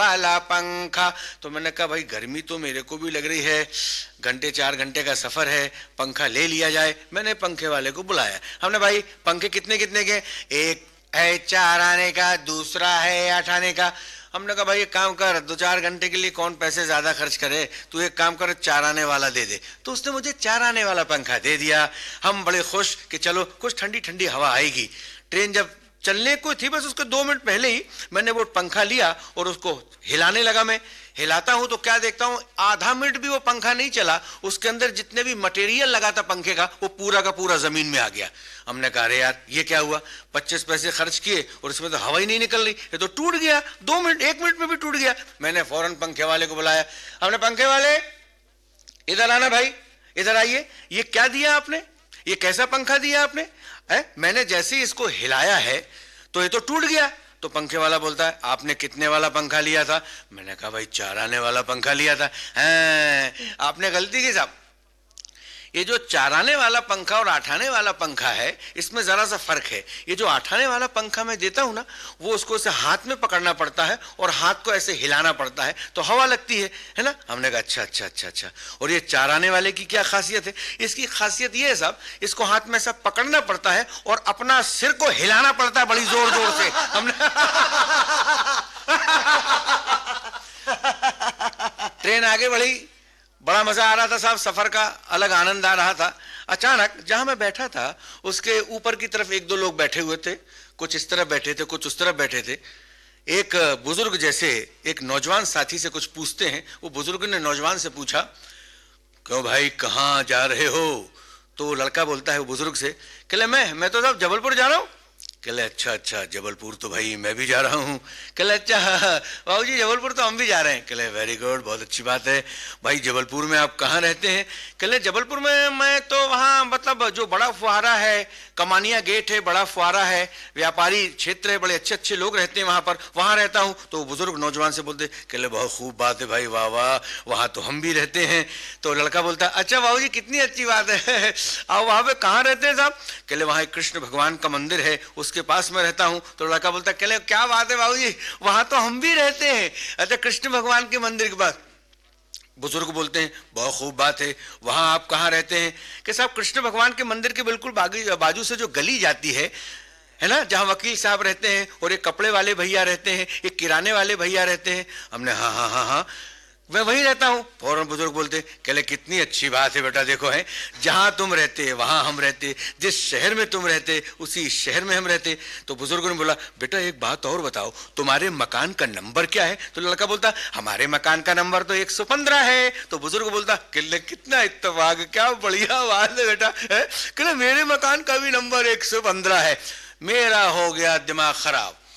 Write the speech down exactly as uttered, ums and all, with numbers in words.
वाला पंखा। तो मैंने कहा भाई गर्मी तो मेरे को भी लग रही है, घंटे चार घंटे का सफर है, पंखा ले लिया जाए। मैंने पंखे वाले को बुलाया, हमने भाई पंखे कितने कितने के? एक है चार आने का, दूसरा है आठ आने का। हमने कहा भाई एक काम कर, दो चार घंटे के लिए कौन पैसे ज्यादा खर्च करे, तू एक काम कर चार आने वाला दे दे। तो उसने मुझे चार आने वाला पंखा दे दिया। हम बड़े खुश कि चलो कुछ ठंडी ठंडी हवा आएगी। ट्रेन जब चलने को थी बस उसके दो मिनट पहले ही मैंने वो पंखा लिया और उसको हिलाने लगा। मैं हिलाता हूं तो क्या देखता हूं, आधा मिनट भी वो पंखा नहीं चला, उसके अंदर जितने भी मटेरियल लगा था पंखे का वो पूरा का पूरा जमीन में आ गया। हमने कहा अरे यार ये क्या हुआ, पच्चीस पैसे खर्च किए और इसमें तो हवा ही नहीं निकल रही, ये तो टूट गया, दो मिनट एक मिनट में भी टूट गया। मैंने फौरन पंखे वाले को बुलाया, हमने पंखे वाले इधर आना भाई, इधर आइए, ये क्या दिया आपने, ये कैसा पंखा दिया आपने? है? मैंने जैसे ही इसको हिलाया है तो ये तो टूट गया। तो पंखे वाला बोलता है आपने कितने वाला पंखा लिया था? मैंने कहा भाई चार आने वाला पंखा लिया था। हैं, आपने गलती की साहब, ये जो चार आने वाला पंखा और आठ आने वाला पंखा है इसमें जरा सा फर्क है। ये जो आठ आने वाला पंखा मैं देता हूं ना, वो उसको ऐसे हाथ में पकड़ना पड़ता है और हाथ को ऐसे हिलाना पड़ता है तो हवा लगती है, है ना? हमने कहा अच्छा अच्छा अच्छा अच्छा। और ये चार आने वाले की क्या खासियत है? इसकी खासियत ये है साहब, इसको हाथ में ऐसा पकड़ना पड़ता है और अपना सिर को हिलाना पड़ता है बड़ी जोर जोर से। हमने ट्रेन आगे बढ़ी, बड़ा मजा आ रहा था साहब, सफर का अलग आनंद आ रहा था। अचानक जहां मैं बैठा था उसके ऊपर की तरफ एक दो लोग बैठे हुए थे, कुछ इस तरफ बैठे थे, कुछ उस तरफ बैठे थे। एक बुजुर्ग जैसे एक नौजवान साथी से कुछ पूछते हैं, वो बुजुर्ग ने नौजवान से पूछा क्यों भाई कहाँ जा रहे हो? तो लड़का बोलता है वो बुजुर्ग से, कहले मैं मैं तो साहब जबलपुर जा रहा हूँ। कहले अच्छा अच्छा जबलपुर तो भाई मैं भी जा रहा हूँ। कहले अच्छा बाबू जी जबलपुर तो हम भी जा रहे हैं। कहले वेरी गुड, बहुत अच्छी बात है। भाई जबलपुर में आप कहाँ रहते हैं? कहले जबलपुर में मैं तो वहाँ मतलब जो बड़ा फुहारा है, कमानिया गेट है, बड़ा फुहारा है, व्यापारी क्षेत्र है, बड़े अच्छे अच्छे लोग रहते हैं वहाँ पर, वहाँ रहता हूँ। तो बुजुर्ग नौजवान से बोलते, कहले बहुत खूब बात है भाई, वाह वाह, वहाँ तो हम भी रहते हैं। तो लड़का बोलता अच्छा बाबू जी कितनी अच्छी बात है, आप वहाँ पे कहाँ रहते हैं साहब? कहले वहाँ एक कृष्ण भगवान का मंदिर है उसके पास में रहता हूँ। तो लड़का बोलता कहले क्या बात है बाबू जी, वहाँ तो हम भी रहते हैं। अच्छा कृष्ण भगवान के मंदिर के पास? बुजुर्ग बोलते हैं बहुत खूब बात है, वहां आप कहाँ रहते हैं? कि साहब कृष्ण भगवान के मंदिर के बिल्कुल बाजू से जो गली जाती है है ना, जहां वकील साहब रहते हैं और एक कपड़े वाले भैया रहते हैं, एक किराने वाले भैया रहते हैं। हमने हाँ हाँ हाँ हाँ मैं वहीं रहता हूँ। फौरन बुजुर्ग बोलते कहले कितनी अच्छी बात है बेटा, देखो है जहां तुम रहते वहां हम रहते, जिस शहर में तुम रहते उसी शहर में हम रहते। तो बुजुर्ग ने बोला बेटा एक बात और बताओ, तुम्हारे मकान का नंबर क्या है? तो लड़का बोलता हमारे मकान का नंबर तो एक सौ पंद्रह है। तो बुजुर्ग बोलता कहले कितना इत्तेफाक, क्या बढ़िया बात है बेटा, है कहले मेरे मकान का भी नंबर एक सौ पंद्रह है। मेरा हो गया दिमाग खराब।